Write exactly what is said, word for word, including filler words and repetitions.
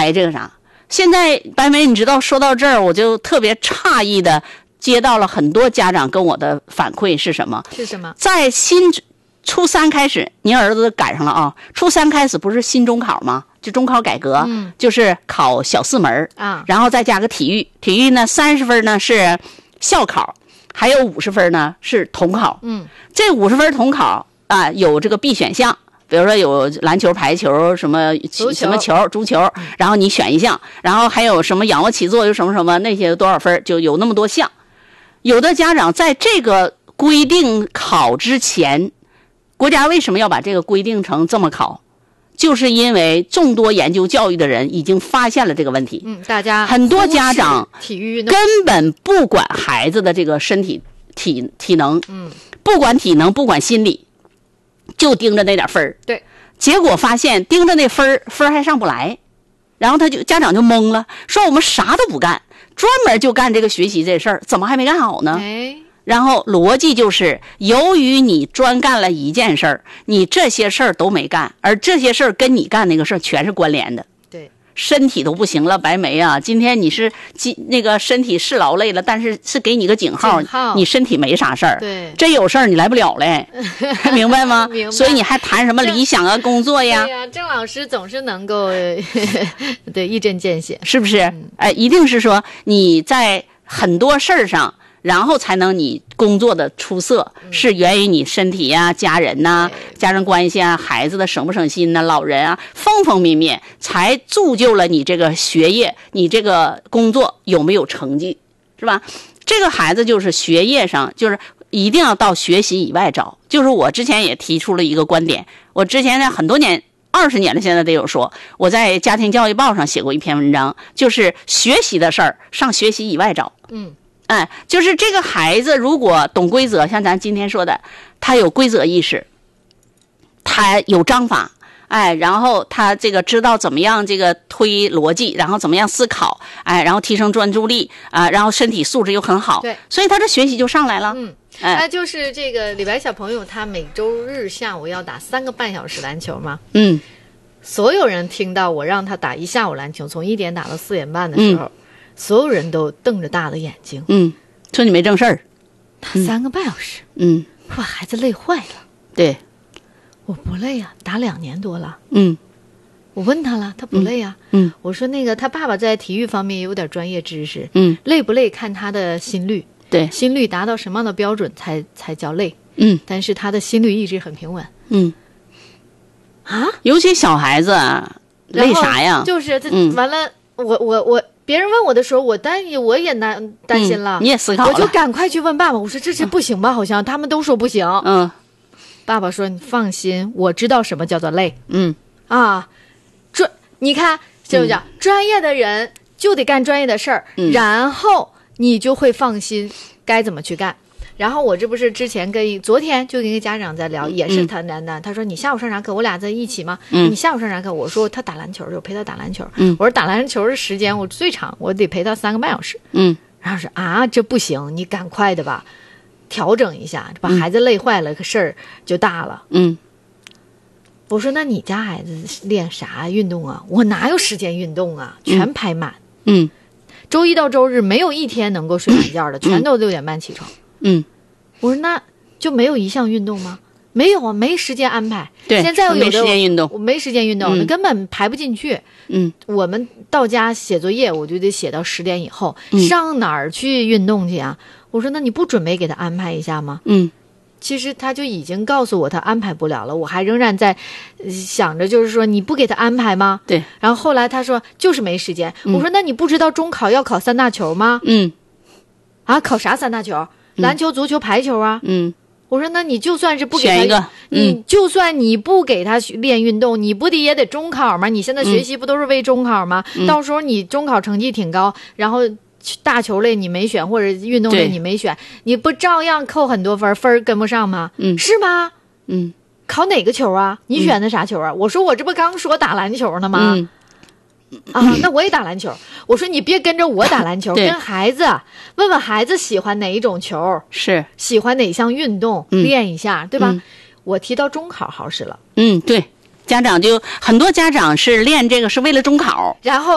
排这个啥。现在白梅，你知道说到这儿，我就特别诧异的接到了很多家长跟我的反馈是什么？ 是什么？ 在新初三开始，您儿子赶上了啊！初三开始不是新中考吗？就中考改革， 嗯， 就是考小四门啊， 然后再加个体育，体育呢三十分呢是校考，还有五十分呢是统考。 嗯， 这五十分统考啊有这个 B 选项。比如说有篮球、排球、什么什么球、足球，然后你选一项，然后还有什么仰卧起坐，有什么什么那些多少分，就有那么多项。有的家长在这个规定考之前，国家为什么要把这个规定成这么考？就是因为众多研究教育的人已经发现了这个问题。 嗯，大家很多家长体育运动根本不管孩子的这个身体体体能， 嗯， 不管体能，不管心理。就盯着那点分儿， 对， 结果发现盯着那分儿分儿还上不来，然后他就家长就懵了，说我们啥都不干，专门就干这个学习这事儿，怎么还没干好呢？ 哎， 然后逻辑就是，由于你专干了一件事儿，你这些事儿都没干，而这些事儿跟你干那个事儿全是关联的。 对， 身体都不行了，白梅啊，今天你是今那个身体是劳累了，但是是给你个警号， 警号你身体没啥事儿。 对， 真有事儿你来不了嘞，明白吗？ 明白。 所以你还谈什么理想啊、工作呀？ 对呀，郑老师总是能够对一针见血， 是不是？ 嗯、 哎，一定是说你在很多事儿上。然后才能你工作的出色， 嗯、 是源于你身体呀、啊、家人呐、啊、家人关系啊、孩子的省不省心呐、啊、老人啊，方方面面，才铸就了你这个学业，你这个工作有没有成绩，是吧？这个孩子就是学业上，就是一定要到学习以外找。就是我之前也提出了一个观点，我之前呢很多年。二十年了，现在得有说，我在家庭教育报上写过一篇文章，就是学习的事儿上学习以外找。 嗯。 哎，就是这个孩子如果懂规则，像咱今天说的，他有规则意识，他有章法，哎，然后他这个知道怎么样这个推逻辑，然后怎么样思考，哎，然后提升专注力啊、呃，然后身体素质又很好， 对， 所以他这学习就上来了。 嗯， 哎， 那就是这个李白小朋友，他每周日下午要打三个半小时篮球嘛。 嗯， 所有人听到我让他打一下午篮球，从一点打到四点半的时候。嗯，所有人都瞪着大的眼睛， 嗯，说你没正事儿， 打三个半小时， 嗯， 把孩子累坏了。 对， 我不累啊，打两年多了， 嗯， 我问他了，他不累啊， 嗯， 我说那个他爸爸在体育方面有点专业知识， 嗯， 累不累看他的心率， 对， 心率达到什么样的标准才才叫累， 嗯， 但是他的心率一直很平稳， 嗯， 啊， 尤其小孩子累啥呀？ 就是这、嗯、完了，我我我。别人问我的时候，我担我也担担心了、 嗯，你也思考了， 我就赶快去问爸爸。我说这是不行吧？好像他们都说不行。 嗯， 爸爸说你放心，我知道什么叫做累。 嗯啊，专你看就叫、嗯、专业的人就得干专业的事儿、嗯，然后你就会放心该怎么去干。然后我这不是之前跟昨天就跟一个家长在聊，也是他楠楠、嗯，他说你下午上啥课？我俩在一起吗？ 嗯、 你下午上啥课？我说他打篮球，我陪他打篮球。 嗯， 我说打篮球的时间我最长，我得陪他三个半小时。 嗯， 然后说啊，这不行，你赶快的吧，调整一下，把孩子累坏了，可事儿就大了。 嗯， 我说那你家孩子练啥运动啊？我哪有时间运动啊？全排满。 嗯， 周一到周日没有一天能够睡懒觉的，全都六点半起床。 嗯， 我说那就没有一项运动吗？没有啊，没时间安排。 对， 现在有的没时间运动， 我没时间运动，那、嗯、根本排不进去。 嗯， 我们到家写作业，我就得写到十点以后， 嗯、 上哪儿去运动去啊？我说那你不准备给他安排一下吗？ 嗯， 其实他就已经告诉我他安排不了了，我还仍然在想着，就是说你不给他安排吗？ 对。 然后后来他说就是没时间。 嗯、 我说那你不知道中考要考三大球吗？ 嗯， 啊，考啥三大球？篮球、足球、排球啊。 嗯， 我说那你就算是不给他选一个， 嗯、你就算你不给他练运动，你不得也得中考吗？你现在学习不都是为中考吗？ 嗯、 到时候你中考成绩挺高，然后大球类你没选，或者运动类你没选，你不照样扣很多分，分跟不上吗？ 嗯， 是吗？ 嗯， 考哪个球啊？你选的啥球啊？嗯、我说我这不刚说打篮球呢吗？ 嗯啊，那我也打篮球。我说你别跟着我打篮球，跟孩子问问孩子喜欢哪一种球， 是喜欢哪项运动， 嗯、 练一下，对吧？ 嗯、 我提到中考好使了。 嗯，对，家长就很多家长是练这个是为了中考， 然后。